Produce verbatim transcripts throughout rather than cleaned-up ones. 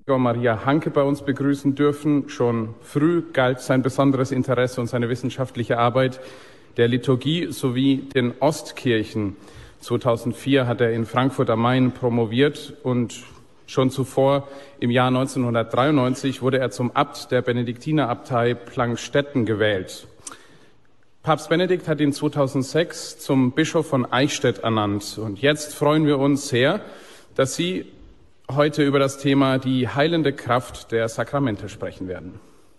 Maria Hanke bei uns begrüßen dürfen. Schon früh galt sein besonderes Interesse und seine wissenschaftliche Arbeit der Liturgie sowie den Ostkirchen. zweitausendvier hat er in Frankfurt am Main promoviert und schon zuvor, im Jahr neunzehnhundertdreiundneunzig, wurde er zum Abt der Benediktinerabtei Plankstetten gewählt. Papst Benedikt hat ihn zweitausendsechs zum Bischof von Eichstätt ernannt. Und jetzt freuen wir uns sehr, dass Sie heute über das Thema die heilende Kraft der Sakramente sprechen werden.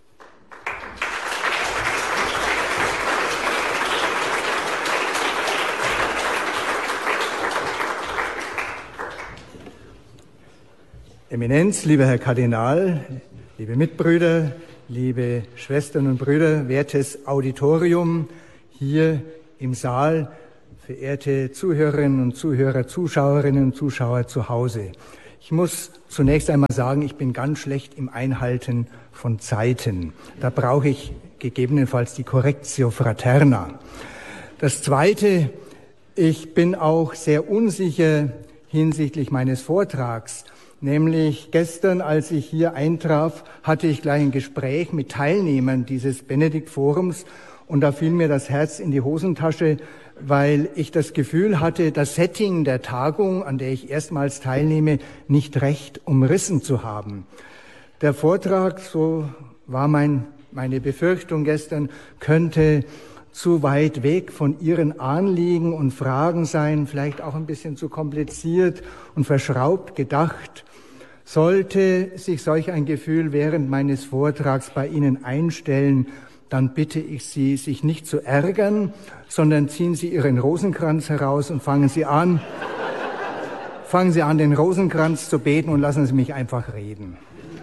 Eminenz, lieber Herr Kardinal, liebe Mitbrüder, liebe Schwestern und Brüder, wertes Auditorium hier im Saal, verehrte Zuhörerinnen und Zuhörer, Zuschauerinnen und Zuschauer zu Hause. Ich muss zunächst einmal sagen, ich bin ganz schlecht im Einhalten von Zeiten. Da brauche ich gegebenenfalls die Correctio Fraterna. Das Zweite, ich bin auch sehr unsicher hinsichtlich meines Vortrags. Nämlich gestern, als ich hier eintraf, hatte ich gleich ein Gespräch mit Teilnehmern dieses Benedikt-Forums und da fiel mir das Herz in die Hosentasche, weil ich das Gefühl hatte, das Setting der Tagung, an der ich erstmals teilnehme, nicht recht umrissen zu haben. Der Vortrag, so war mein, meine Befürchtung gestern, könnte zu weit weg von Ihren Anliegen und Fragen sein, vielleicht auch ein bisschen zu kompliziert und verschraubt gedacht. Sollte sich solch ein Gefühl während meines Vortrags bei Ihnen einstellen, dann bitte ich Sie, sich nicht zu ärgern, sondern ziehen Sie Ihren Rosenkranz heraus und fangen Sie an, fangen Sie an, den Rosenkranz zu beten und lassen Sie mich einfach reden.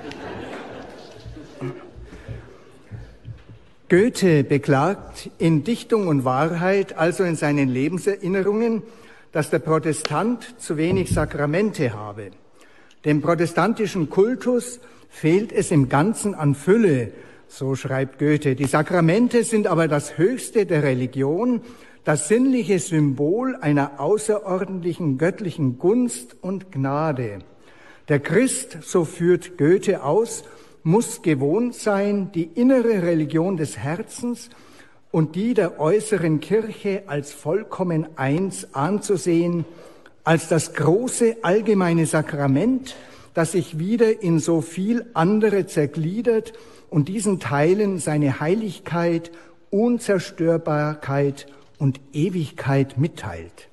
Goethe beklagt in Dichtung und Wahrheit, also in seinen Lebenserinnerungen, dass der Protestant zu wenig Sakramente habe. Dem protestantischen Kultus fehlt es im Ganzen an Fülle, so schreibt Goethe. Die Sakramente sind aber das Höchste der Religion, das sinnliche Symbol einer außerordentlichen göttlichen Gunst und Gnade. Der Christ, so führt Goethe aus, muss gewohnt sein, die innere Religion des Herzens und die der äußeren Kirche als vollkommen eins anzusehen, als das große allgemeine Sakrament, das sich wieder in so viel andere zergliedert und diesen Teilen seine Heiligkeit, Unzerstörbarkeit und Ewigkeit mitteilt.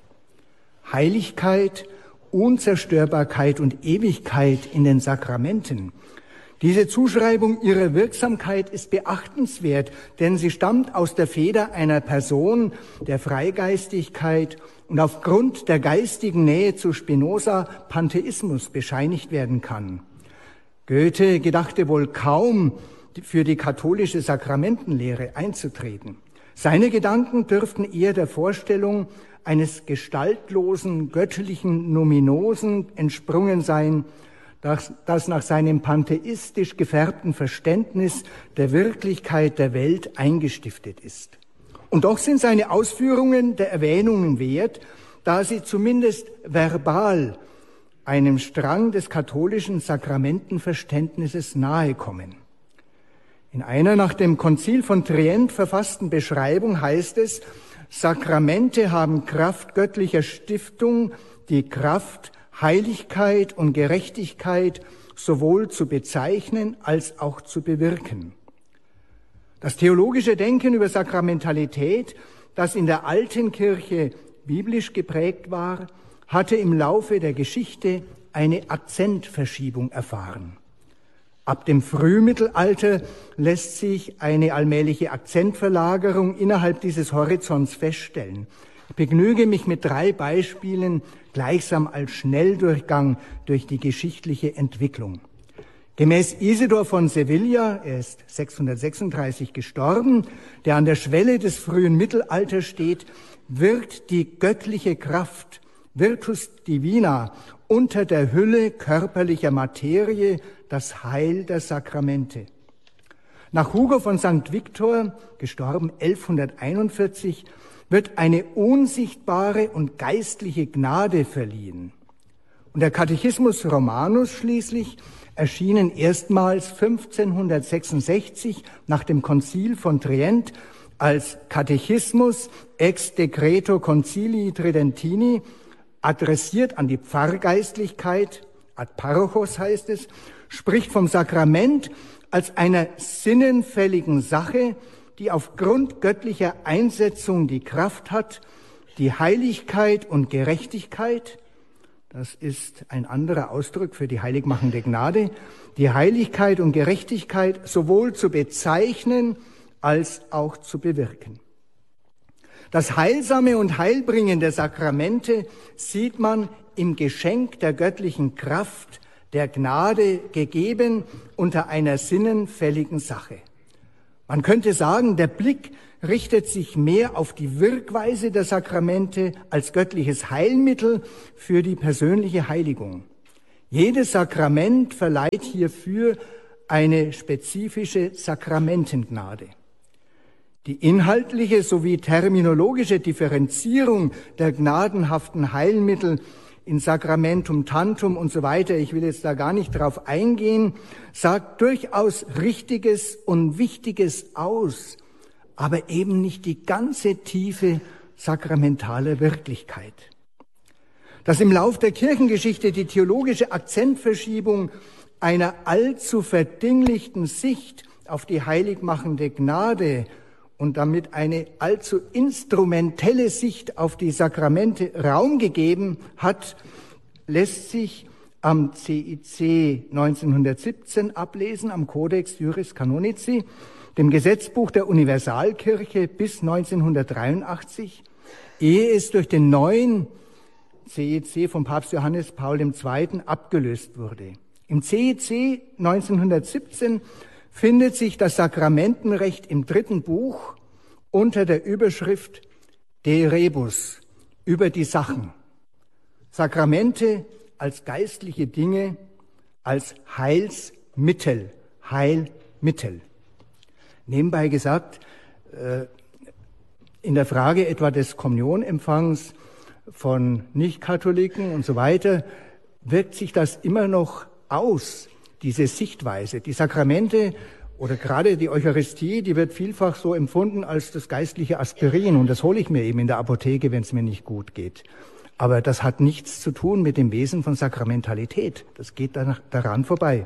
Heiligkeit, Unzerstörbarkeit und Ewigkeit in den Sakramenten. Diese Zuschreibung ihrer Wirksamkeit ist beachtenswert, denn sie stammt aus der Feder einer Person der Freigeistigkeit und aufgrund der geistigen Nähe zu Spinoza Pantheismus bescheinigt werden kann. Goethe gedachte wohl kaum, für die katholische Sakramentenlehre einzutreten. Seine Gedanken dürften eher der Vorstellung eines gestaltlosen, göttlichen Nominosen entsprungen sein, das, das nach seinem pantheistisch gefärbten Verständnis der Wirklichkeit der Welt eingestiftet ist. Und doch sind seine Ausführungen der Erwähnungen wert, da sie zumindest verbal einem Strang des katholischen Sakramentenverständnisses nahekommen. In einer nach dem Konzil von Trient verfassten Beschreibung heißt es, Sakramente haben Kraft göttlicher Stiftung, die Kraft, Heiligkeit und Gerechtigkeit sowohl zu bezeichnen als auch zu bewirken. Das theologische Denken über Sakramentalität, das in der alten Kirche biblisch geprägt war, hatte im Laufe der Geschichte eine Akzentverschiebung erfahren. Ab dem Frühmittelalter lässt sich eine allmähliche Akzentverlagerung innerhalb dieses Horizonts feststellen. Ich begnüge mich mit drei Beispielen gleichsam als Schnelldurchgang durch die geschichtliche Entwicklung. Gemäß Isidor von Sevilla, er ist sechshundertsechsunddreißig gestorben, der an der Schwelle des frühen Mittelalters steht, wirkt die göttliche Kraft, Virtus Divina, unter der Hülle körperlicher Materie das Heil der Sakramente. Nach Hugo von Sankt Victor, gestorben elfhunderteinundvierzig, wird eine unsichtbare und geistliche Gnade verliehen. Und Und der Katechismus Romanus schließlich, erschienen erstmals fünfzehnhundertsechsundsechzig nach dem Konzil von Trient als Katechismus ex decreto concilii tridentini, adressiert an die Pfarrgeistlichkeit, ad parochos heißt es, spricht vom Sakrament als einer sinnenfälligen Sache, die aufgrund göttlicher Einsetzung die Kraft hat, die Heiligkeit und Gerechtigkeit, das ist ein anderer Ausdruck für die heiligmachende Gnade, die Heiligkeit und Gerechtigkeit sowohl zu bezeichnen als auch zu bewirken. Das Heilsame und Heilbringende der Sakramente sieht man im Geschenk der göttlichen Kraft, der Gnade gegeben unter einer sinnenfälligen Sache. Man könnte sagen, der Blick richtet sich mehr auf die Wirkweise der Sakramente als göttliches Heilmittel für die persönliche Heiligung. Jedes Sakrament verleiht hierfür eine spezifische Sakramentengnade. Die inhaltliche sowie terminologische Differenzierung der gnadenhaften Heilmittel in Sacramentum Tantum und so weiter, ich will jetzt da gar nicht drauf eingehen, sagt durchaus Richtiges und Wichtiges aus, aber eben nicht die ganze Tiefe sakramentaler Wirklichkeit. Dass im Lauf der Kirchengeschichte die theologische Akzentverschiebung einer allzu verdinglichten Sicht auf die heiligmachende Gnade und damit eine allzu instrumentelle Sicht auf die Sakramente Raum gegeben hat, lässt sich am C I C neunzehnhundertsiebzehn ablesen, am Codex Juris Canonici, dem Gesetzbuch der Universalkirche bis neunzehnhundertdreiundachtzig, ehe es durch den neuen C I C von Papst Johannes Paul der Zweite abgelöst wurde. Im C I C neunzehnhundertsiebzehn findet sich das Sakramentenrecht im dritten Buch unter der Überschrift De Rebus, über die Sachen. Sakramente als geistliche Dinge, als Heilsmittel, Heilmittel. Nebenbei gesagt, in der Frage etwa des Kommunionempfangs von Nichtkatholiken und so weiter, wirkt sich das immer noch aus, diese Sichtweise. Die Sakramente oder gerade die Eucharistie, die wird vielfach so empfunden als das geistliche Aspirin und das hole ich mir eben in der Apotheke, wenn es mir nicht gut geht. Aber das hat nichts zu tun mit dem Wesen von Sakramentalität. Das geht danach, daran vorbei.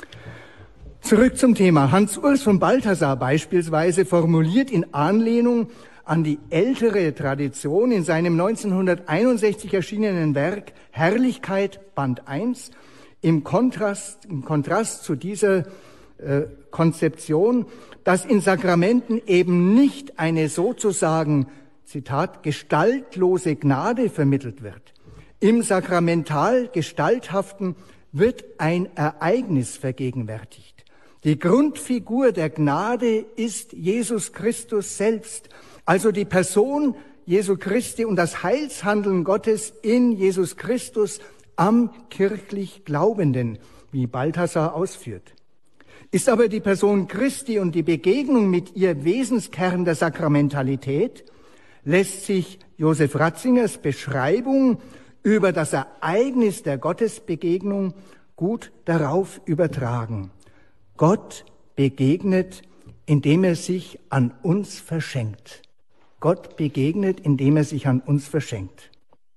Zurück zum Thema. Hans Urs von Balthasar beispielsweise formuliert in Anlehnung an die ältere Tradition in seinem neunzehnhunderteinundsechzig erschienenen Werk Herrlichkeit, Band eins, im Kontrast, im Kontrast zu dieser äh, Konzeption, dass in Sakramenten eben nicht eine sozusagen, Zitat, gestaltlose Gnade vermittelt wird. Im sakramental Gestalthaften wird ein Ereignis vergegenwärtigt. Die Grundfigur der Gnade ist Jesus Christus selbst, also die Person Jesu Christi und das Heilshandeln Gottes in Jesus Christus am kirchlich Glaubenden, wie Balthasar ausführt. Ist aber die Person Christi und die Begegnung mit ihr Wesenskern der Sakramentalität, lässt sich Josef Ratzingers Beschreibung über das Ereignis der Gottesbegegnung gut darauf übertragen. Gott begegnet, indem er sich an uns verschenkt. Gott begegnet, indem er sich an uns verschenkt.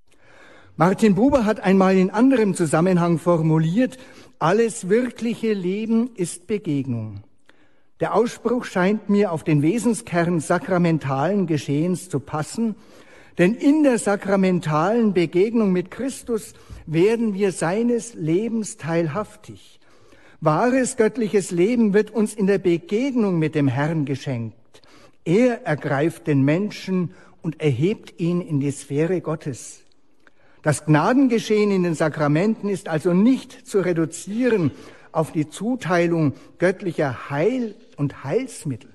Martin Buber hat einmal in anderem Zusammenhang formuliert, alles wirkliche Leben ist Begegnung. Der Ausspruch scheint mir auf den Wesenskern sakramentalen Geschehens zu passen, denn in der sakramentalen Begegnung mit Christus werden wir seines Lebens teilhaftig. Wahres göttliches Leben wird uns in der Begegnung mit dem Herrn geschenkt. Er ergreift den Menschen und erhebt ihn in die Sphäre Gottes. Das Gnadengeschehen in den Sakramenten ist also nicht zu reduzieren auf die Zuteilung göttlicher Heil- und Heilsmittel.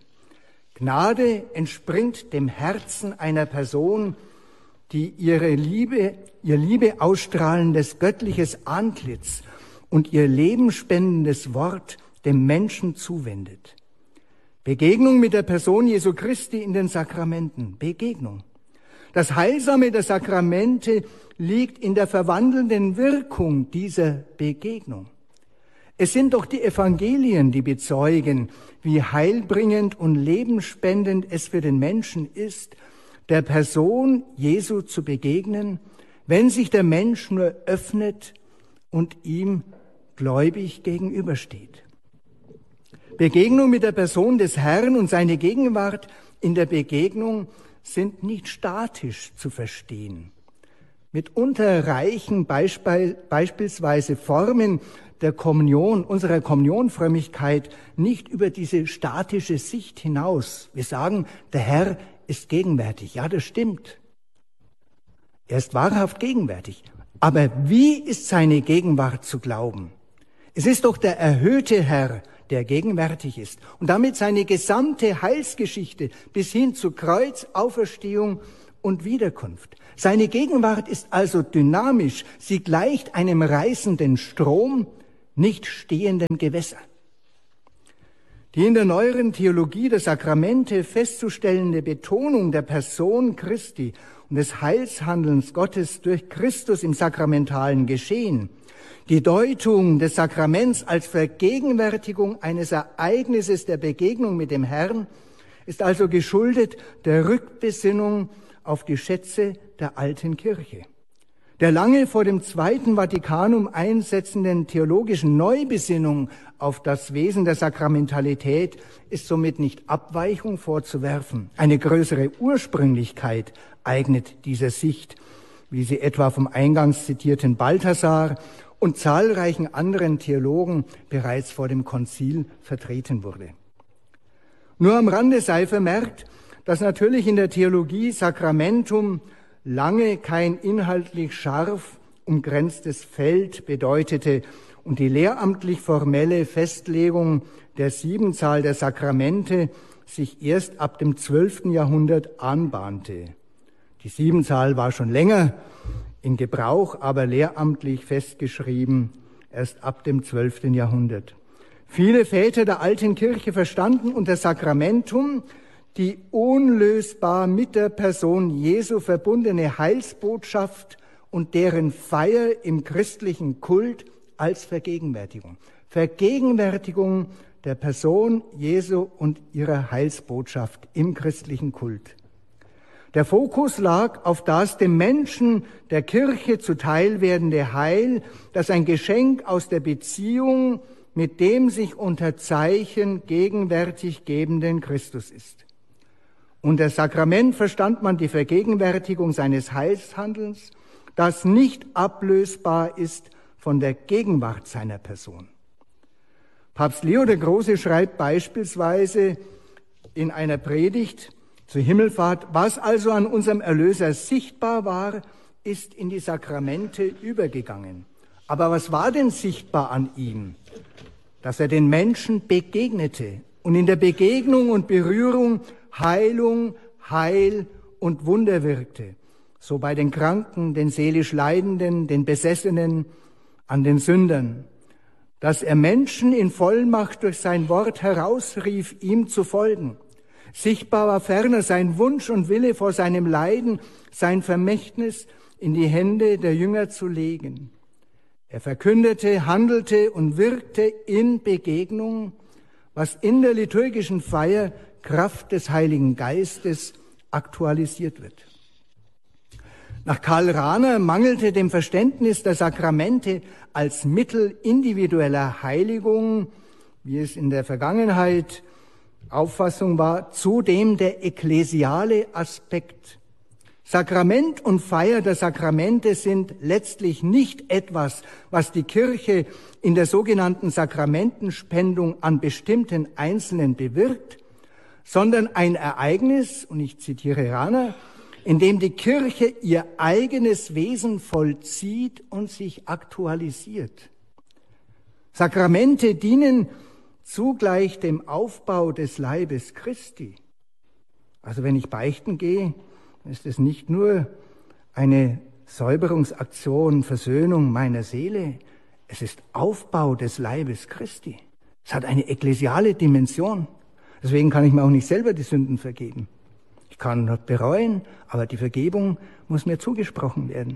Gnade entspringt dem Herzen einer Person, die ihre Liebe, ihr Liebe ausstrahlendes göttliches Antlitz und ihr lebenspendendes Wort dem Menschen zuwendet. Begegnung mit der Person Jesu Christi in den Sakramenten. Begegnung. Das Heilsame der Sakramente liegt in der verwandelnden Wirkung dieser Begegnung. Es sind doch die Evangelien, die bezeugen, wie heilbringend und lebensspendend es für den Menschen ist, der Person Jesu zu begegnen, wenn sich der Mensch nur öffnet und ihm gläubig gegenübersteht. Begegnung mit der Person des Herrn und seine Gegenwart in der Begegnung sind nicht statisch zu verstehen. Mitunter reichen Beispiel, beispielsweise Formen der Kommunion, unserer Kommunionfrömmigkeit nicht über diese statische Sicht hinaus. Wir sagen, der Herr ist gegenwärtig. Ja, das stimmt. Er ist wahrhaft gegenwärtig. Aber wie ist seine Gegenwart zu glauben? Es ist doch der erhöhte Herr, der gegenwärtig ist und damit seine gesamte Heilsgeschichte bis hin zu Kreuz, Auferstehung und Wiederkunft. Seine Gegenwart ist also dynamisch. Sie gleicht einem reißenden Strom, nicht stehenden Gewässer. Die in der neueren Theologie der Sakramente festzustellende Betonung der Person Christi und des Heilshandelns Gottes durch Christus im sakramentalen Geschehen, die Deutung des Sakraments als Vergegenwärtigung eines Ereignisses der Begegnung mit dem Herrn ist also geschuldet der Rückbesinnung auf die Schätze der alten Kirche. Der lange vor dem Zweiten Vatikanum einsetzenden theologischen Neubesinnung auf das Wesen der Sakramentalität ist somit nicht Abweichung vorzuwerfen. Eine größere Ursprünglichkeit eignet dieser Sicht, wie sie etwa vom eingangs zitierten Balthasar und zahlreichen anderen Theologen bereits vor dem Konzil vertreten wurde. Nur am Rande sei vermerkt, dass natürlich in der Theologie Sacramentum lange kein inhaltlich scharf umgrenztes Feld bedeutete und die lehramtlich formelle Festlegung der Siebenzahl der Sakramente sich erst ab dem zwölften Jahrhundert anbahnte. Die Siebenzahl war schon länger in Gebrauch, aber lehramtlich festgeschrieben erst ab dem zwölften Jahrhundert. Viele Väter der alten Kirche verstanden unter Sakramentum die unlösbar mit der Person Jesu verbundene Heilsbotschaft und deren Feier im christlichen Kult als Vergegenwärtigung. Vergegenwärtigung der Person Jesu und ihrer Heilsbotschaft im christlichen Kult. Der Fokus lag auf das dem Menschen der Kirche zuteil werdende Heil, das ein Geschenk aus der Beziehung mit dem sich unter Zeichen gegenwärtig gebenden Christus ist. Unter Sakrament verstand man die Vergegenwärtigung seines Heilshandelns, das nicht ablösbar ist von der Gegenwart seiner Person. Papst Leo der Große schreibt beispielsweise in einer Predigt zur Himmelfahrt: Was also an unserem Erlöser sichtbar war, ist in die Sakramente übergegangen. Aber was war denn sichtbar an ihm? Dass er den Menschen begegnete und in der Begegnung und Berührung Heilung, Heil und Wunder wirkte. So bei den Kranken, den seelisch Leidenden, den Besessenen, an den Sündern. Dass er Menschen in Vollmacht durch sein Wort herausrief, ihm zu folgen. Sichtbar war ferner sein Wunsch und Wille, vor seinem Leiden sein Vermächtnis in die Hände der Jünger zu legen. Er verkündete, handelte und wirkte in Begegnung, was in der liturgischen Feier Kraft des Heiligen Geistes aktualisiert wird. Nach Karl Rahner mangelte dem Verständnis der Sakramente als Mittel individueller Heiligung, wie es in der Vergangenheit Auffassung war, zudem der ekklesiale Aspekt. Sakrament und Feier der Sakramente sind letztlich nicht etwas, was die Kirche in der sogenannten Sakramentenspendung an bestimmten Einzelnen bewirkt, sondern ein Ereignis, und ich zitiere Rahner, in dem die Kirche ihr eigenes Wesen vollzieht und sich aktualisiert. Sakramente dienen zugleich dem Aufbau des Leibes Christi. Also wenn ich beichten gehe, ist es nicht nur eine Säuberungsaktion, Versöhnung meiner Seele, es ist Aufbau des Leibes Christi. Es hat eine ekklesiale Dimension. Deswegen kann ich mir auch nicht selber die Sünden vergeben. Ich kann noch bereuen, aber die Vergebung muss mir zugesprochen werden.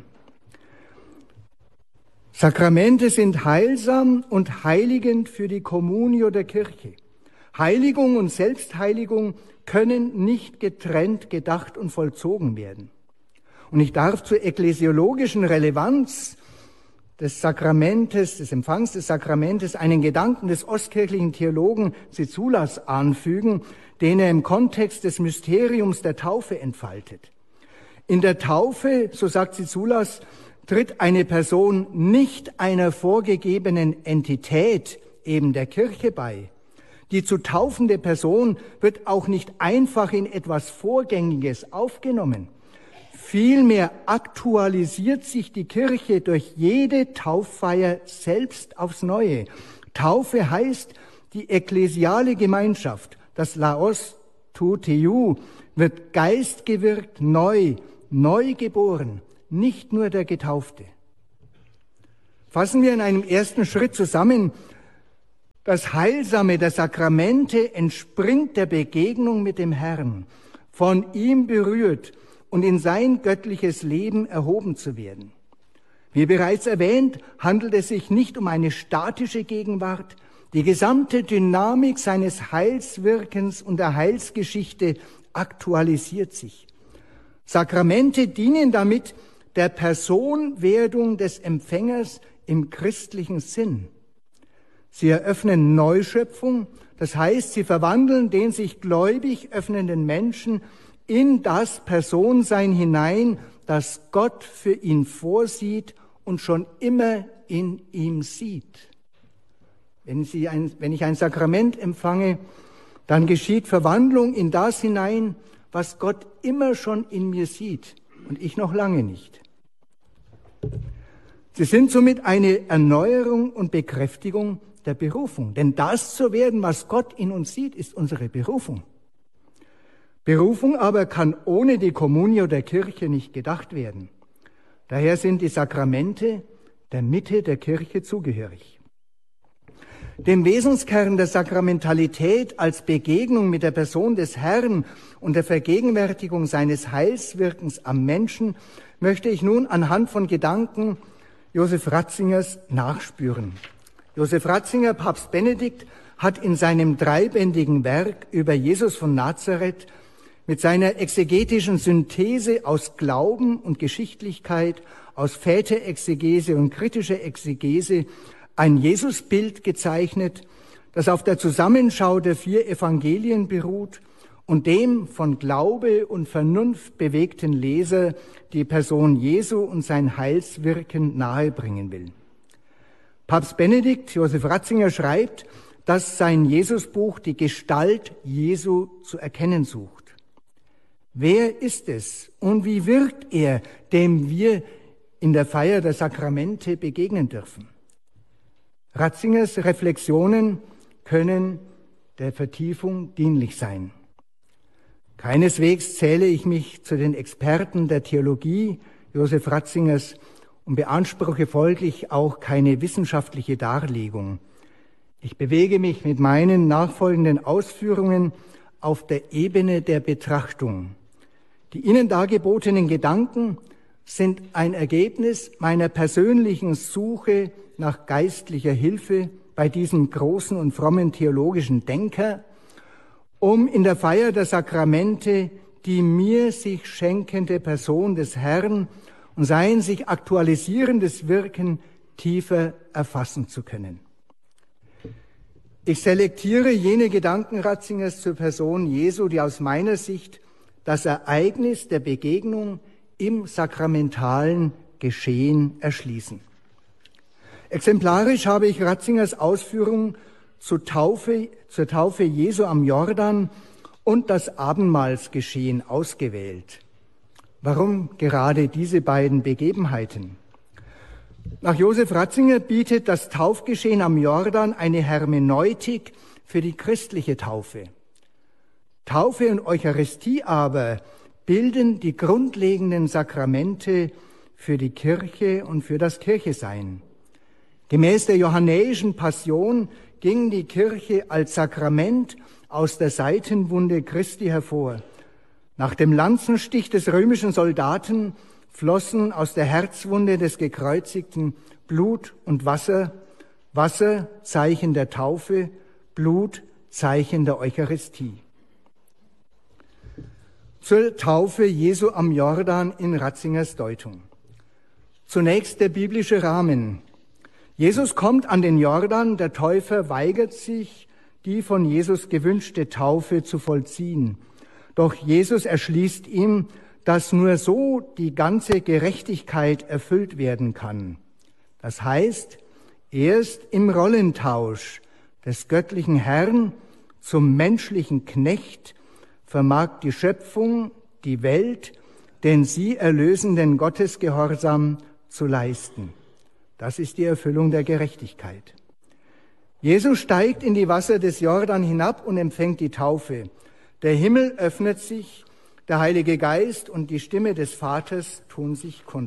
Sakramente sind heilsam und heiligend für die Communio der Kirche. Heiligung und Selbstheiligung können nicht getrennt gedacht und vollzogen werden. Und ich darf zur ekklesiologischen Relevanz des Sakramentes, des Empfangs des Sakramentes, einen Gedanken des ostkirchlichen Theologen Zizulas anfügen, den er im Kontext des Mysteriums der Taufe entfaltet. In der Taufe, so sagt Zizulas, tritt eine Person nicht einer vorgegebenen Entität, eben der Kirche, bei. Die zu taufende Person wird auch nicht einfach in etwas Vorgängiges aufgenommen. Vielmehr aktualisiert sich die Kirche durch jede Tauffeier selbst aufs Neue. Taufe heißt, die ekklesiale Gemeinschaft, das Laos tu Theou, wird geistgewirkt neu, neu geboren, nicht nur der Getaufte. Fassen wir in einem ersten Schritt zusammen: Das Heilsame der Sakramente entspringt der Begegnung mit dem Herrn, von ihm berührt und in sein göttliches Leben erhoben zu werden. Wie bereits erwähnt, handelt es sich nicht um eine statische Gegenwart. Die gesamte Dynamik seines Heilswirkens und der Heilsgeschichte aktualisiert sich. Sakramente dienen damit der Personwerdung des Empfängers im christlichen Sinn. Sie eröffnen Neuschöpfung, das heißt, sie verwandeln den sich gläubig öffnenden Menschen in das Personsein hinein, das Gott für ihn vorsieht und schon immer in ihm sieht. Wenn, Sie ein, wenn ich ein Sakrament empfange, dann geschieht Verwandlung in das hinein, was Gott immer schon in mir sieht und ich noch lange nicht. Sie sind somit eine Erneuerung und Bekräftigung der Berufung. Denn das zu werden, was Gott in uns sieht, ist unsere Berufung. Berufung aber kann ohne die Communio der Kirche nicht gedacht werden. Daher sind die Sakramente der Mitte der Kirche zugehörig. Dem Wesenskern der Sakramentalität als Begegnung mit der Person des Herrn und der Vergegenwärtigung seines Heilswirkens am Menschen möchte ich nun anhand von Gedanken Josef Ratzingers nachspüren. Josef Ratzinger, Papst Benedikt, hat in seinem dreibändigen Werk über Jesus von Nazareth mit seiner exegetischen Synthese aus Glauben und Geschichtlichkeit, aus Väterexegese und kritischer Exegese ein Jesusbild gezeichnet, das auf der Zusammenschau der vier Evangelien beruht und dem von Glaube und Vernunft bewegten Leser die Person Jesu und sein Heilswirken nahebringen will. Papst Benedikt, Josef Ratzinger, schreibt, dass sein Jesusbuch die Gestalt Jesu zu erkennen sucht. Wer ist es und wie wirkt er, dem wir in der Feier der Sakramente begegnen dürfen? Ratzingers Reflexionen können der Vertiefung dienlich sein. Keineswegs zähle ich mich zu den Experten der Theologie Josef Ratzingers und beanspruche folglich auch keine wissenschaftliche Darlegung. Ich bewege mich mit meinen nachfolgenden Ausführungen auf der Ebene der Betrachtung. Die Ihnen dargebotenen Gedanken sind ein Ergebnis meiner persönlichen Suche nach geistlicher Hilfe bei diesem großen und frommen theologischen Denker, um in der Feier der Sakramente die mir sich schenkende Person des Herrn und sein sich aktualisierendes Wirken tiefer erfassen zu können. Ich selektiere jene Gedanken Ratzingers zur Person Jesu, die aus meiner Sicht das Ereignis der Begegnung im sakramentalen Geschehen erschließen. Exemplarisch habe ich Ratzingers Ausführungen zur Taufe, zur Taufe Jesu am Jordan und das Abendmahlsgeschehen ausgewählt. Warum gerade diese beiden Begebenheiten? Nach Josef Ratzinger bietet das Taufgeschehen am Jordan eine Hermeneutik für die christliche Taufe. Taufe und Eucharistie aber bilden die grundlegenden Sakramente für die Kirche und für das Kirchesein. Gemäß der johannäischen Passion ging die Kirche als Sakrament aus der Seitenwunde Christi hervor. Nach dem Lanzenstich des römischen Soldaten flossen aus der Herzwunde des Gekreuzigten Blut und Wasser, Wasser Zeichen der Taufe, Blut Zeichen der Eucharistie. Zur Taufe Jesu am Jordan in Ratzingers Deutung. Zunächst der biblische Rahmen. Jesus kommt an den Jordan, der Täufer weigert sich, die von Jesus gewünschte Taufe zu vollziehen. Doch Jesus erschließt ihm, dass nur so die ganze Gerechtigkeit erfüllt werden kann. Das heißt, erst im Rollentausch des göttlichen Herrn zum menschlichen Knecht vermag die Schöpfung, die Welt, den sie erlösenden Gottesgehorsam zu leisten. Das ist die Erfüllung der Gerechtigkeit. Jesus steigt in die Wasser des Jordan hinab und empfängt die Taufe. Der Himmel öffnet sich, der Heilige Geist und die Stimme des Vaters tun sich kund.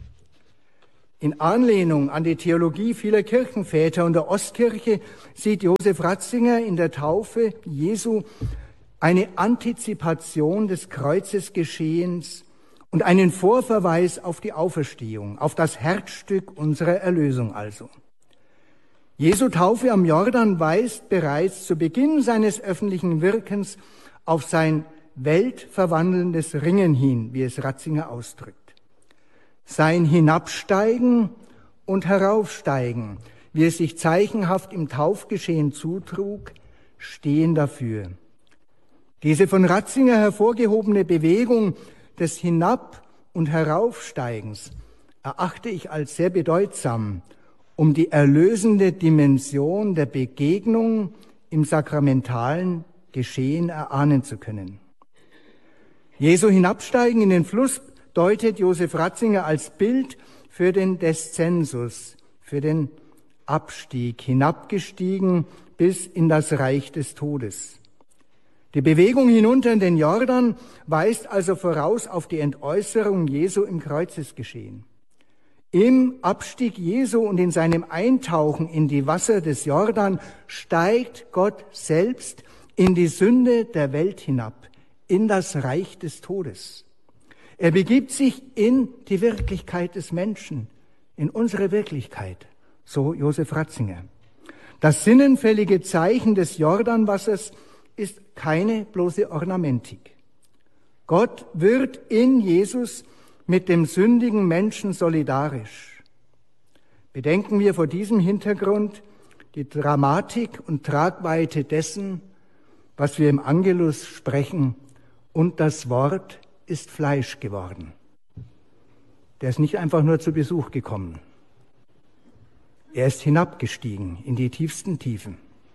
In Anlehnung an die Theologie vieler Kirchenväter und der Ostkirche sieht Josef Ratzinger in der Taufe Jesu eine Antizipation des Kreuzesgeschehens und einen Vorverweis auf die Auferstehung, auf das Herzstück unserer Erlösung also. Jesu Taufe am Jordan weist bereits zu Beginn seines öffentlichen Wirkens auf sein weltverwandelndes Ringen hin, wie es Ratzinger ausdrückt. Sein Hinabsteigen und Heraufsteigen, wie es sich zeichenhaft im Taufgeschehen zutrug, stehen dafür. Diese von Ratzinger hervorgehobene Bewegung des Hinab- und Heraufsteigens erachte ich als sehr bedeutsam, um die erlösende Dimension der Begegnung im sakramentalen Geschehen erahnen zu können. Jesu Hinabsteigen in den Fluss deutet Josef Ratzinger als Bild für den Deszensus, für den Abstieg, hinabgestiegen bis in das Reich des Todes. Die Bewegung hinunter in den Jordan weist also voraus auf die Entäußerung Jesu im Kreuzesgeschehen. Im Abstieg Jesu und in seinem Eintauchen in die Wasser des Jordan steigt Gott selbst in die Sünde der Welt hinab, in das Reich des Todes. Er begibt sich in die Wirklichkeit des Menschen, in unsere Wirklichkeit, so Josef Ratzinger. Das sinnenfällige Zeichen des Jordanwassers ist keine bloße Ornamentik. Gott wird in Jesus mit dem sündigen Menschen solidarisch. Bedenken wir vor diesem Hintergrund die Dramatik und Tragweite dessen, was wir im Angelus sprechen, und das Wort ist Fleisch geworden. Der ist nicht einfach nur zu Besuch gekommen. Er ist hinabgestiegen in die tiefsten Tiefen.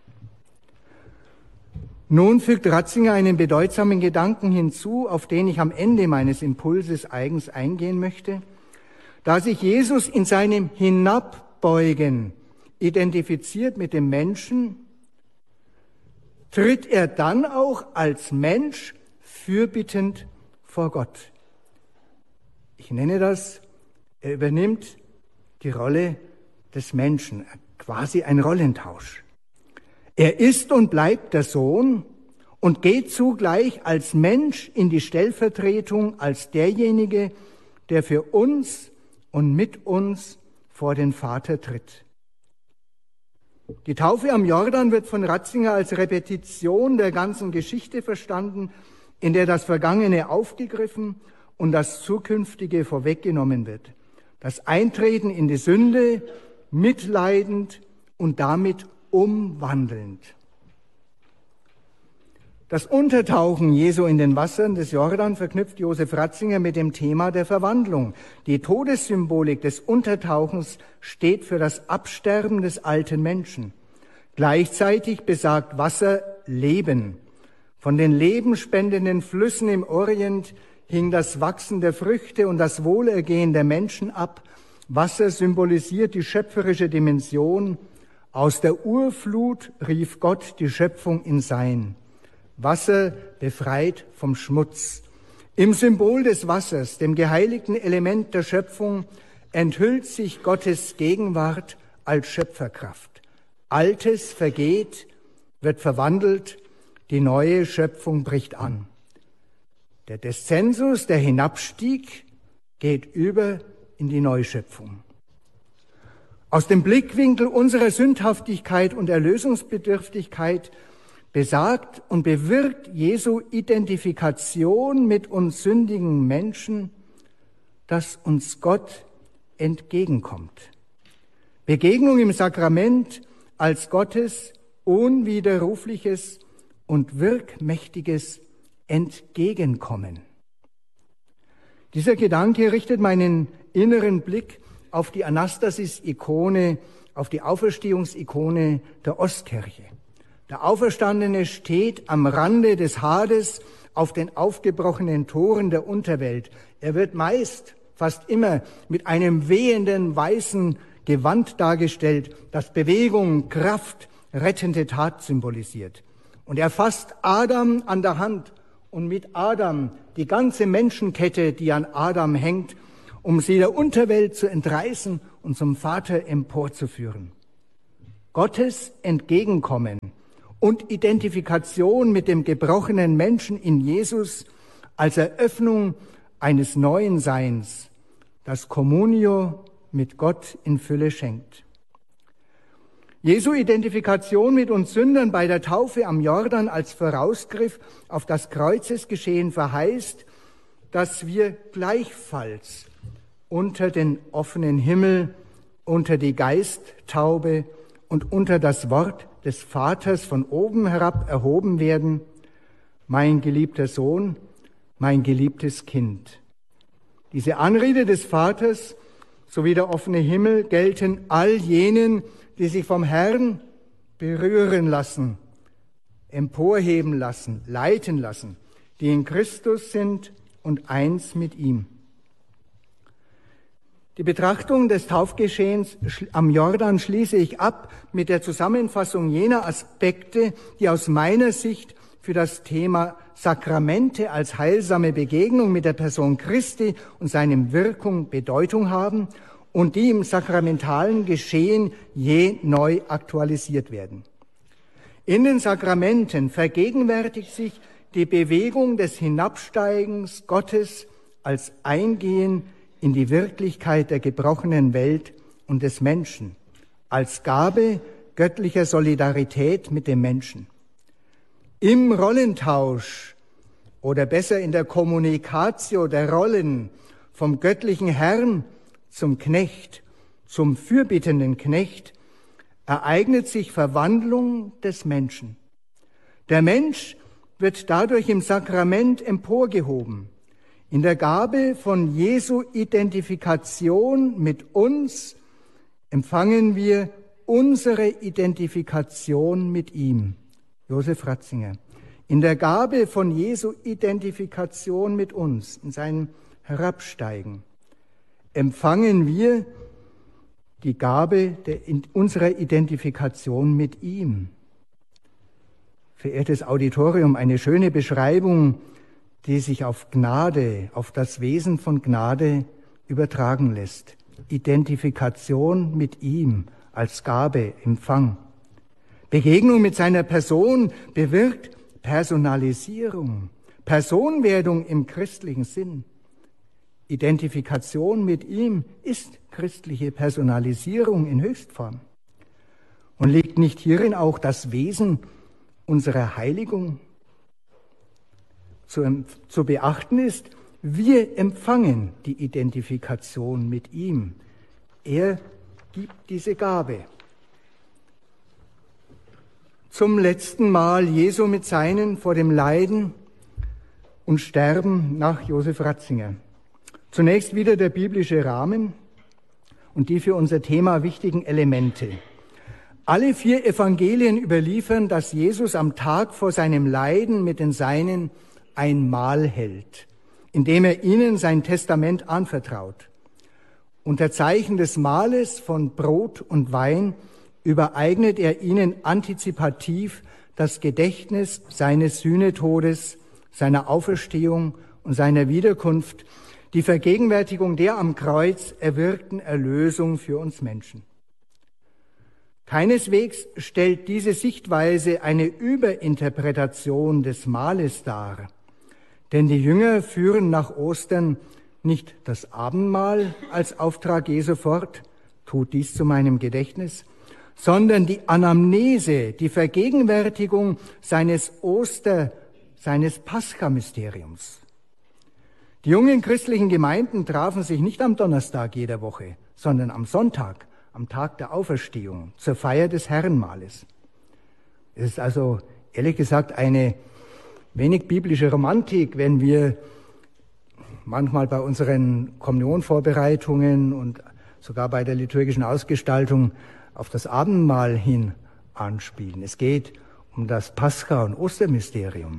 Nun fügt Ratzinger einen bedeutsamen Gedanken hinzu, auf den ich am Ende meines Impulses eigens eingehen möchte. Da sich Jesus in seinem Hinabbeugen identifiziert mit dem Menschen, tritt er dann auch als Mensch fürbittend vor Gott. Ich nenne das, er übernimmt die Rolle des Menschen, quasi ein Rollentausch. Er ist und bleibt der Sohn und geht zugleich als Mensch in die Stellvertretung als derjenige, der für uns und mit uns vor den Vater tritt. Die Taufe am Jordan wird von Ratzinger als Repetition der ganzen Geschichte verstanden, in der das Vergangene aufgegriffen und das Zukünftige vorweggenommen wird. Das Eintreten in die Sünde, mitleidend und damit umwandelnd. Das Untertauchen Jesu in den Wassern des Jordan verknüpft Josef Ratzinger mit dem Thema der Verwandlung. Die Todessymbolik des Untertauchens steht für das Absterben des alten Menschen. Gleichzeitig besagt Wasser Leben. Von den lebenspendenden Flüssen im Orient hing das Wachsen der Früchte und das Wohlergehen der Menschen ab. Wasser symbolisiert die schöpferische Dimension. Aus der Urflut rief Gott die Schöpfung in Sein. Wasser befreit vom Schmutz. Im Symbol des Wassers, dem geheiligten Element der Schöpfung, enthüllt sich Gottes Gegenwart als Schöpferkraft. Altes vergeht, wird verwandelt, die neue Schöpfung bricht an. Der Deszensus, der Hinabstieg, geht über in die Neuschöpfung. Aus dem Blickwinkel unserer Sündhaftigkeit und Erlösungsbedürftigkeit besagt und bewirkt Jesu Identifikation mit uns sündigen Menschen, dass uns Gott entgegenkommt. Begegnung im Sakrament als Gottes unwiderrufliches und wirkmächtiges Entgegenkommen. Dieser Gedanke richtet meinen inneren Blick auf die Anastasis-Ikone, auf die Auferstehungsikone der Ostkirche. Der Auferstandene steht am Rande des Hades auf den aufgebrochenen Toren der Unterwelt. Er wird meist, fast immer, mit einem wehenden weißen Gewand dargestellt, das Bewegung, Kraft, rettende Tat symbolisiert. Und er fasst Adam an der Hand und mit Adam die ganze Menschenkette, die an Adam hängt, um sie der Unterwelt zu entreißen und zum Vater emporzuführen. Gottes Entgegenkommen und Identifikation mit dem gebrochenen Menschen in Jesus als Eröffnung eines neuen Seins, das Communio mit Gott in Fülle schenkt. Jesu Identifikation mit uns Sündern bei der Taufe am Jordan als Vorausgriff auf das Kreuzesgeschehen verheißt, dass wir gleichfalls unter den offenen Himmel, unter die Geisttaube und unter das Wort des Vaters von oben herab erhoben werden, mein geliebter Sohn, mein geliebtes Kind. Diese Anrede des Vaters sowie der offene Himmel gelten all jenen, die sich vom Herrn berühren lassen, emporheben lassen, leiten lassen, die in Christus sind und eins mit ihm. Die Betrachtung des Taufgeschehens am Jordan schließe ich ab mit der Zusammenfassung jener Aspekte, die aus meiner Sicht für das Thema Sakramente als heilsame Begegnung mit der Person Christi und seinem Wirkung Bedeutung haben und die im sakramentalen Geschehen je neu aktualisiert werden. In den Sakramenten vergegenwärtigt sich die Bewegung des Hinabsteigens Gottes als Eingehen in die Wirklichkeit der gebrochenen Welt und des Menschen, als Gabe göttlicher Solidarität mit dem Menschen. Im Rollentausch oder besser in der Kommunikatio der Rollen vom göttlichen Herrn zum Knecht, zum fürbittenden Knecht, ereignet sich Verwandlung des Menschen. Der Mensch wird dadurch im Sakrament emporgehoben. In der Gabe von Jesu Identifikation mit uns empfangen wir unsere Identifikation mit ihm. Josef Ratzinger. In der Gabe von Jesu Identifikation mit uns, in seinem Herabsteigen, empfangen wir die Gabe der, in unserer Identifikation mit ihm. Verehrtes Auditorium, eine schöne Beschreibung, die sich auf Gnade, auf das Wesen von Gnade übertragen lässt. Identifikation mit ihm als Gabe, Empfang. Begegnung mit seiner Person bewirkt Personalisierung, Personwerdung im christlichen Sinn. Identifikation mit ihm ist christliche Personalisierung in Höchstform. Und liegt nicht hierin auch das Wesen unserer Heiligung? Zu, zu beachten ist, wir empfangen die Identifikation mit ihm. Er gibt diese Gabe. Zum letzten Mal Jesu mit seinen vor dem Leiden und Sterben nach Josef Ratzinger. Zunächst wieder der biblische Rahmen und die für unser Thema wichtigen Elemente. Alle vier Evangelien überliefern, dass Jesus am Tag vor seinem Leiden mit den Seinen ein Mahl hält, indem er ihnen sein Testament anvertraut. Unter Zeichen des Mahles von Brot und Wein übereignet er ihnen antizipativ das Gedächtnis seines Sühnetodes, seiner Auferstehung und seiner Wiederkunft, die Vergegenwärtigung der am Kreuz erwirkten Erlösung für uns Menschen. Keineswegs stellt diese Sichtweise eine Überinterpretation des Mahles dar. Denn die Jünger führen nach Ostern nicht das Abendmahl als Auftrag Jesu fort, tut dies zu meinem Gedächtnis, sondern die Anamnese, die Vergegenwärtigung seines Oster, seines Pascha-Mysteriums. Die jungen christlichen Gemeinden trafen sich nicht am Donnerstag jeder Woche, sondern am Sonntag, am Tag der Auferstehung, zur Feier des Herrenmahles. Es ist also, ehrlich gesagt, eine wenig biblische Romantik, wenn wir manchmal bei unseren Kommunionvorbereitungen und sogar bei der liturgischen Ausgestaltung auf das Abendmahl hin anspielen. Es geht um das Pascha- und Ostermysterium.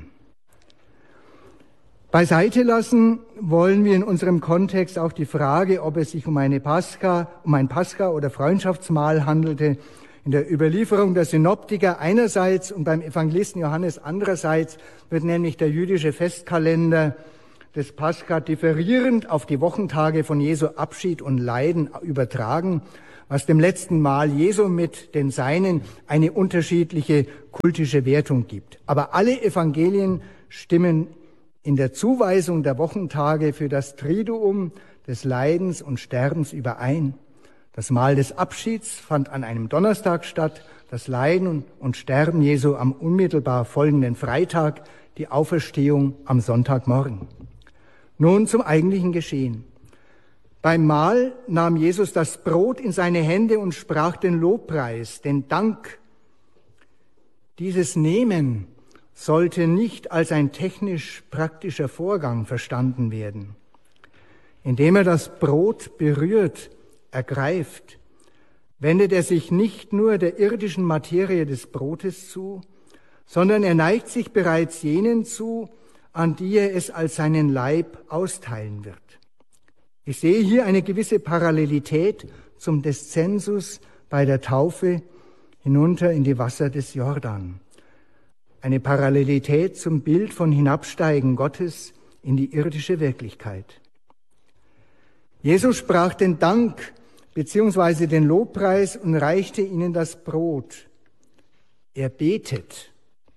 Beiseite lassen wollen wir in unserem Kontext auch die Frage, ob es sich um eine Pascha, um ein Pascha- oder Freundschaftsmahl handelte. In der Überlieferung der Synoptiker einerseits und beim Evangelisten Johannes andererseits wird nämlich der jüdische Festkalender des Pascha differierend auf die Wochentage von Jesu Abschied und Leiden übertragen, was dem letzten Mahl Jesu mit den Seinen eine unterschiedliche kultische Wertung gibt. Aber alle Evangelien stimmen in der Zuweisung der Wochentage für das Triduum des Leidens und Sterbens überein. Das Mahl des Abschieds fand an einem Donnerstag statt, das Leiden und Sterben Jesu am unmittelbar folgenden Freitag, die Auferstehung am Sonntagmorgen. Nun zum eigentlichen Geschehen. Beim Mahl nahm Jesus das Brot in seine Hände und sprach den Lobpreis, den Dank. Dieses Nehmen sollte nicht als ein technisch praktischer Vorgang verstanden werden. Indem er das Brot berührt, ergreift, wendet er sich nicht nur der irdischen Materie des Brotes zu, sondern er neigt sich bereits jenen zu, an die er es als seinen Leib austeilen wird. Ich sehe hier eine gewisse Parallelität zum Descensus bei der Taufe hinunter in die Wasser des Jordan. Eine Parallelität zum Bild von Hinabsteigen Gottes in die irdische Wirklichkeit. Jesus sprach den Dank beziehungsweise den Lobpreis und reichte ihnen das Brot. Er betet.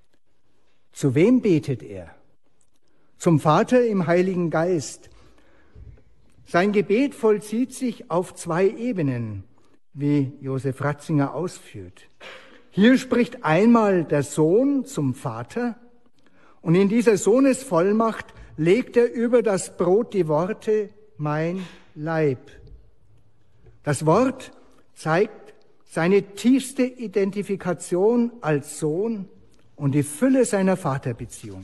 Zu wem betet er? Zum Vater im Heiligen Geist. Sein Gebet vollzieht sich auf zwei Ebenen, wie Josef Ratzinger ausführt. Hier spricht einmal der Sohn zum Vater und in dieser Sohnesvollmacht legt er über das Brot die Worte, mein Leib. Das Wort zeigt seine tiefste Identifikation als Sohn und die Fülle seiner Vaterbeziehung.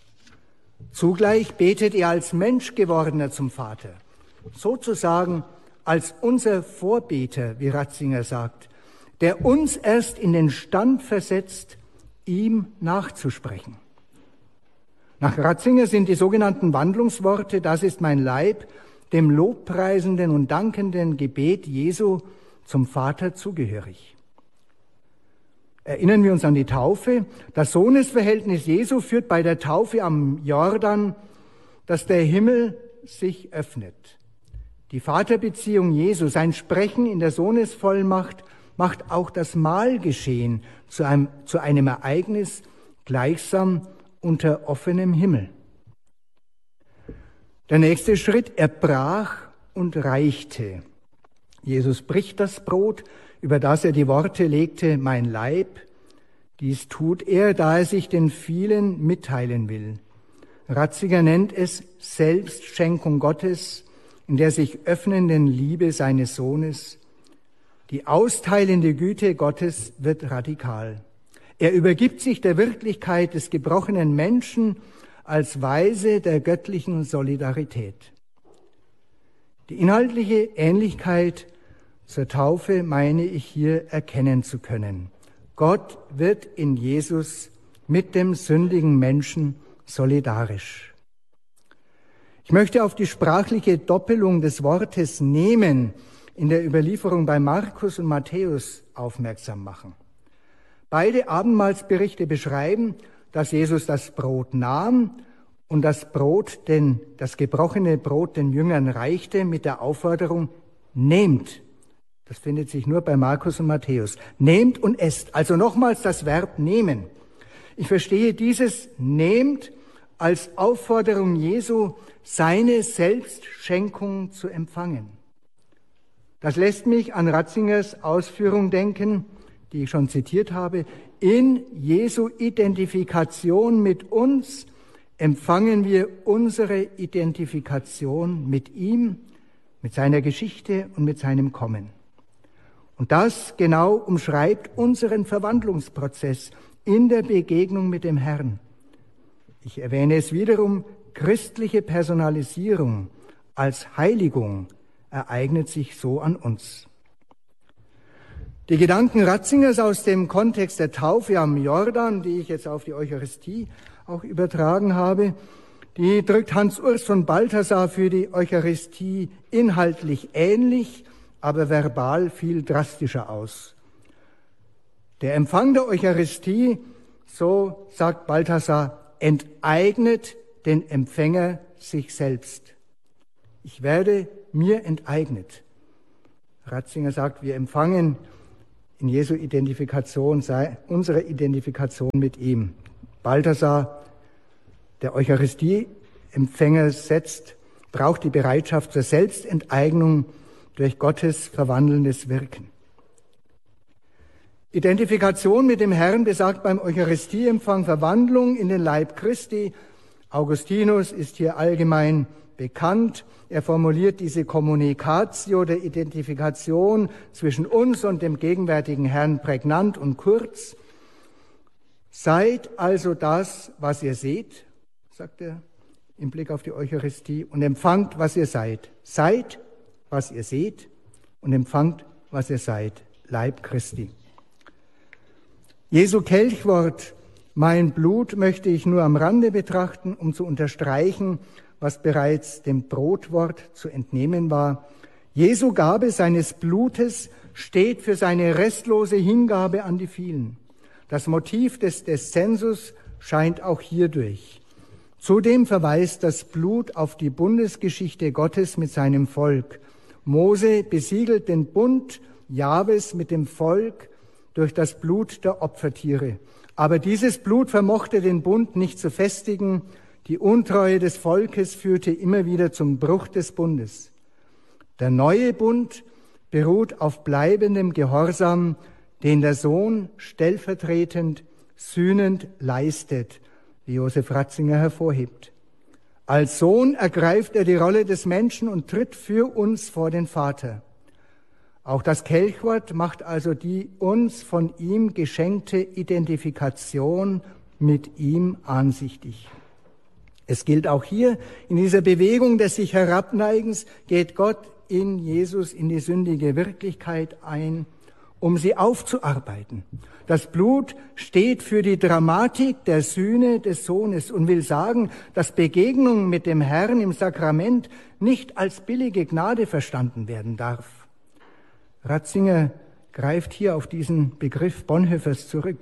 Zugleich betet er als Mensch gewordener zum Vater, sozusagen als unser Vorbeter, wie Ratzinger sagt, der uns erst in den Stand versetzt, ihm nachzusprechen. Nach Ratzinger sind die sogenannten Wandlungsworte, das ist mein Leib, dem lobpreisenden und dankenden Gebet Jesu zum Vater zugehörig. Erinnern wir uns an die Taufe. Das Sohnesverhältnis Jesu führt bei der Taufe am Jordan, dass der Himmel sich öffnet. Die Vaterbeziehung Jesu, sein Sprechen in der Sohnesvollmacht, macht auch das Mahlgeschehen zu einem, zu einem Ereignis gleichsam unter offenem Himmel. Der nächste Schritt, er brach und reichte. Jesus bricht das Brot, über das er die Worte legte, mein Leib. Dies tut er, da er sich den vielen mitteilen will. Ratzinger nennt es Selbstschenkung Gottes, in der sich öffnenden Liebe seines Sohnes. Die austeilende Güte Gottes wird radikal. Er übergibt sich der Wirklichkeit des gebrochenen Menschen als Weise der göttlichen Solidarität. Die inhaltliche Ähnlichkeit zur Taufe meine ich hier erkennen zu können. Gott wird in Jesus mit dem sündigen Menschen solidarisch. Ich möchte auf die sprachliche Doppelung des Wortes nehmen in der Überlieferung bei Markus und Matthäus aufmerksam machen. Beide Abendmahlsberichte beschreiben, dass Jesus das Brot nahm und das Brot, den, das gebrochene Brot den Jüngern reichte mit der Aufforderung, nehmt. Das findet sich nur bei Markus und Matthäus. Nehmt und esst. Also nochmals das Verb nehmen. Ich verstehe dieses nehmt als Aufforderung Jesu, seine Selbstschenkung zu empfangen. Das lässt mich an Ratzingers Ausführung denken, die ich schon zitiert habe. In Jesu Identifikation mit uns empfangen wir unsere Identifikation mit ihm, mit seiner Geschichte und mit seinem Kommen. Und das genau umschreibt unseren Verwandlungsprozess in der Begegnung mit dem Herrn. Ich erwähne es wiederum, christliche Personalisierung als Heiligung ereignet sich so an uns. Die Gedanken Ratzingers aus dem Kontext der Taufe am Jordan, die ich jetzt auf die Eucharistie auch übertragen habe, die drückt Hans Urs von Balthasar für die Eucharistie inhaltlich ähnlich, aber verbal viel drastischer aus. Der Empfang der Eucharistie, so sagt Balthasar, enteignet den Empfänger sich selbst. Ich werde mir enteignet. Ratzinger sagt, wir empfangen in Jesu Identifikation unsere Identifikation mit ihm. Balthasar, der Eucharistie-Empfänger setzt, braucht die Bereitschaft zur Selbstenteignung durch Gottes verwandelndes Wirken. Identifikation mit dem Herrn besagt beim Eucharistieempfang Verwandlung in den Leib Christi. Augustinus ist hier allgemein bekannt. Er formuliert diese Communicatio der Identifikation zwischen uns und dem gegenwärtigen Herrn prägnant und kurz. Seid also das, was ihr seht, sagt er im Blick auf die Eucharistie, und empfangt, was ihr seid. Seid, was ihr seht, und empfangt, was ihr seid. Leib Christi. Jesu Kelchwort, mein Blut, möchte ich nur am Rande betrachten, um zu unterstreichen, was bereits dem Brotwort zu entnehmen war. Jesu Gabe seines Blutes steht für seine restlose Hingabe an die vielen. Das Motiv des Descensus scheint auch hierdurch. Zudem verweist das Blut auf die Bundesgeschichte Gottes mit seinem Volk. Mose besiegelt den Bund Jahwes mit dem Volk durch das Blut der Opfertiere. Aber dieses Blut vermochte den Bund nicht zu festigen. Die Untreue des Volkes führte immer wieder zum Bruch des Bundes. Der neue Bund beruht auf bleibendem Gehorsam, den der Sohn stellvertretend, sühnend leistet, wie Josef Ratzinger hervorhebt. Als Sohn ergreift er die Rolle des Menschen und tritt für uns vor den Vater. Auch das Kelchwort macht also die uns von ihm geschenkte Identifikation mit ihm ansichtig. Es gilt auch hier, in dieser Bewegung des sich Herabneigens geht Gott in Jesus in die sündige Wirklichkeit ein, um sie aufzuarbeiten. Das Blut steht für die Dramatik der Sühne des Sohnes und will sagen, dass Begegnung mit dem Herrn im Sakrament nicht als billige Gnade verstanden werden darf. Ratzinger greift hier auf diesen Begriff Bonhoeffers zurück.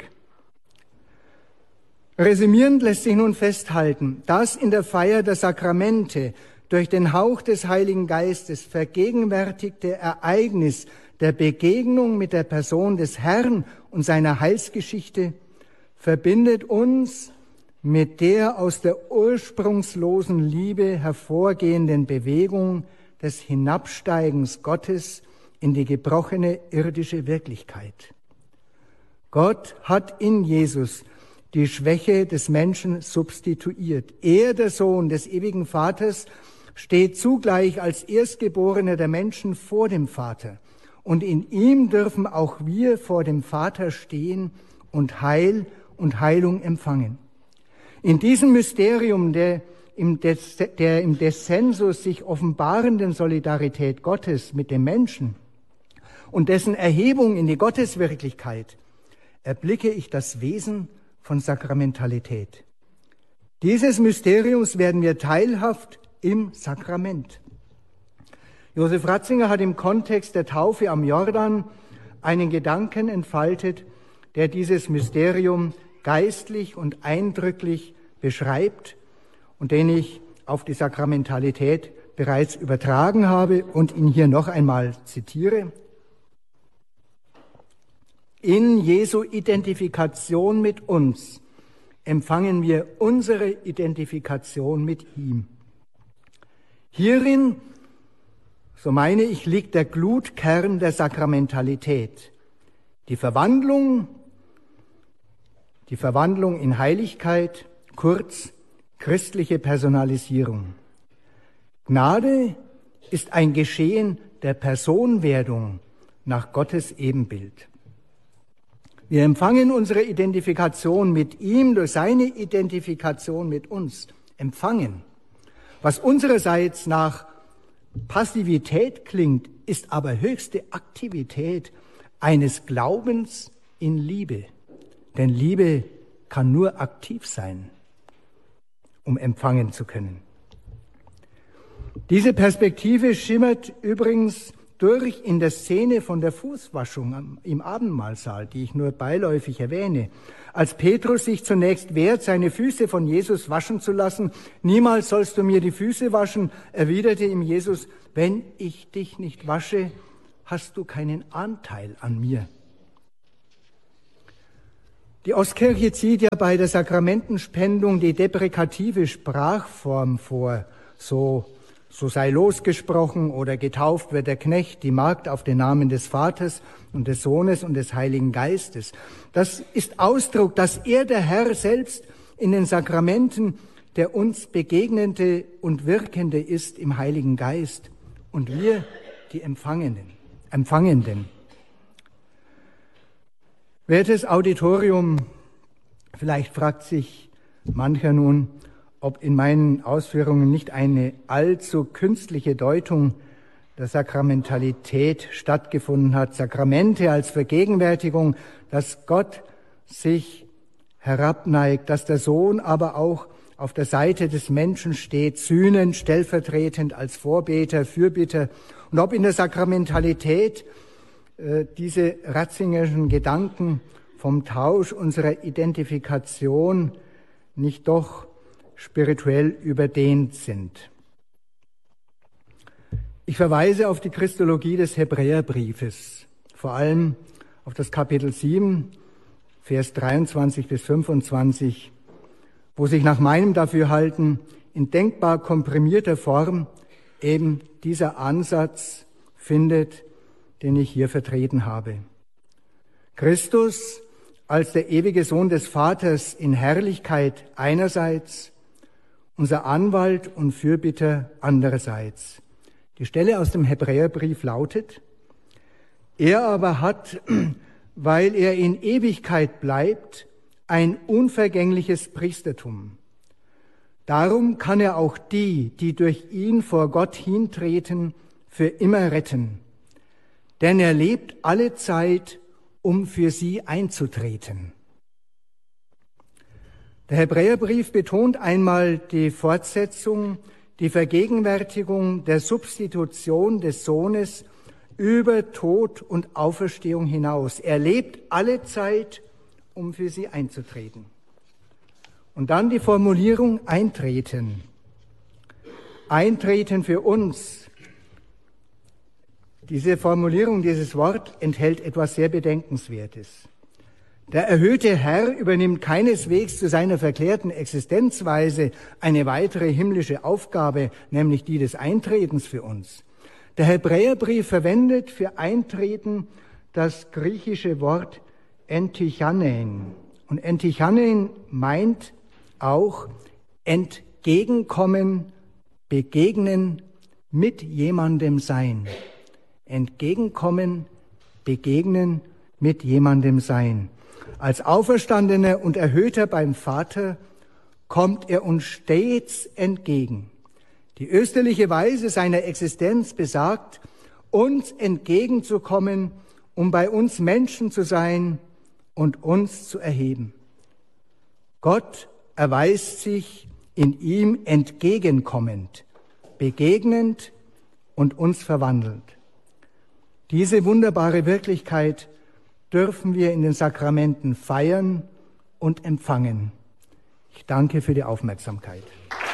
Resümierend lässt sich nun festhalten, dass in der Feier der Sakramente durch den Hauch des Heiligen Geistes vergegenwärtigte Ereignis der Begegnung mit der Person des Herrn und seiner Heilsgeschichte verbindet uns mit der aus der ursprungslosen Liebe hervorgehenden Bewegung des Hinabsteigens Gottes in die gebrochene irdische Wirklichkeit. Gott hat in Jesus die Schwäche des Menschen substituiert. Er, der Sohn des ewigen Vaters, steht zugleich als Erstgeborener der Menschen vor dem Vater. Und in ihm dürfen auch wir vor dem Vater stehen und Heil und Heilung empfangen. In diesem Mysterium der im, Des, der im Descensus sich offenbarenden Solidarität Gottes mit dem Menschen und dessen Erhebung in die Gotteswirklichkeit erblicke ich das Wesen von Sakramentalität. Dieses Mysteriums werden wir teilhaft im Sakrament. Josef Ratzinger hat im Kontext der Taufe am Jordan einen Gedanken entfaltet, der dieses Mysterium geistlich und eindrücklich beschreibt und den ich auf die Sakramentalität bereits übertragen habe und ihn hier noch einmal zitiere. In Jesu Identifikation mit uns empfangen wir unsere Identifikation mit ihm. Hierin, so meine ich, liegt der Glutkern der Sakramentalität. Die Verwandlung, die Verwandlung in Heiligkeit, kurz christliche Personalisierung. Gnade ist ein Geschehen der Personwerdung nach Gottes Ebenbild. Wir empfangen unsere Identifikation mit ihm durch seine Identifikation mit uns. Empfangen. Was unsererseits nach Passivität klingt, ist aber höchste Aktivität eines Glaubens in Liebe. Denn Liebe kann nur aktiv sein, um empfangen zu können. Diese Perspektive schimmert übrigens durch in der Szene von der Fußwaschung im Abendmahlsaal, die ich nur beiläufig erwähne. Als Petrus sich zunächst wehrt, seine Füße von Jesus waschen zu lassen, niemals sollst du mir die Füße waschen, erwiderte ihm Jesus, wenn ich dich nicht wasche, hast du keinen Anteil an mir. Die Ostkirche zieht ja bei der Sakramentenspendung die deprekative Sprachform vor, so So sei losgesprochen oder getauft wird der Knecht, die Magd auf den Namen des Vaters und des Sohnes und des Heiligen Geistes. Das ist Ausdruck, dass er, der Herr selbst, in den Sakramenten der uns Begegnende und Wirkende ist im Heiligen Geist und wir die Empfangenden. Empfangenden. Wertes Auditorium, vielleicht fragt sich mancher nun, ob in meinen Ausführungen nicht eine allzu künstliche Deutung der Sakramentalität stattgefunden hat. Sakramente als Vergegenwärtigung, dass Gott sich herabneigt, dass der Sohn aber auch auf der Seite des Menschen steht, sühnend, stellvertretend als Vorbeter, Fürbitter. Und ob in der Sakramentalität äh, diese ratzingerischen Gedanken vom Tausch unserer Identifikation nicht doch spirituell überdehnt sind. Ich verweise auf die Christologie des Hebräerbriefes, vor allem auf das Kapitel sieben, Vers dreiundzwanzig bis fünfundzwanzig, wo sich nach meinem Dafürhalten in denkbar komprimierter Form eben dieser Ansatz findet, den ich hier vertreten habe. Christus als der ewige Sohn des Vaters in Herrlichkeit einerseits, unser Anwalt und Fürbitter andererseits. Die Stelle aus dem Hebräerbrief lautet, er aber hat, weil er in Ewigkeit bleibt, ein unvergängliches Priestertum. Darum kann er auch die, die durch ihn vor Gott hintreten, für immer retten. Denn er lebt alle Zeit, um für sie einzutreten. Der Hebräerbrief betont einmal die Fortsetzung, die Vergegenwärtigung der Substitution des Sohnes über Tod und Auferstehung hinaus. Er lebt alle Zeit, um für sie einzutreten. Und dann die Formulierung eintreten. Eintreten für uns. Diese Formulierung, dieses Wort enthält etwas sehr Bedenkenswertes. Der erhöhte Herr übernimmt keineswegs zu seiner verklärten Existenzweise eine weitere himmlische Aufgabe, nämlich die des Eintretens für uns. Der Hebräerbrief verwendet für Eintreten das griechische Wort entichanein. Und entichanein meint auch entgegenkommen, begegnen, mit jemandem sein. Entgegenkommen, begegnen, mit jemandem sein. Als Auferstandener und Erhöhter beim Vater kommt er uns stets entgegen. Die österliche Weise seiner Existenz besagt, uns entgegenzukommen, um bei uns Menschen zu sein und uns zu erheben. Gott erweist sich in ihm entgegenkommend, begegnend und uns verwandelt. Diese wunderbare Wirklichkeit dürfen wir in den Sakramenten feiern und empfangen. Ich danke für die Aufmerksamkeit.